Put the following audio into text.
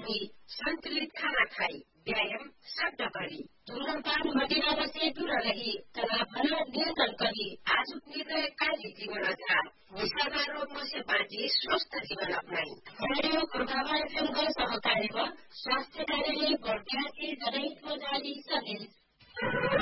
रही, सन्तुलित खाना खाई, व्यायाम शब्द गरी, धूम्रपान मदिरा से दूर रही, तनाव नियन्त्रण गरी, आजुक निर्णयकारी जीवन आधार, निशाका रोगों से बाँची स्वस्थ जीवन अपनाई। रेडियो पूर्वाभास सहकार्य स्वास्थ्य कार्यालय बर्दिया के जनहितको जारी सन्देश।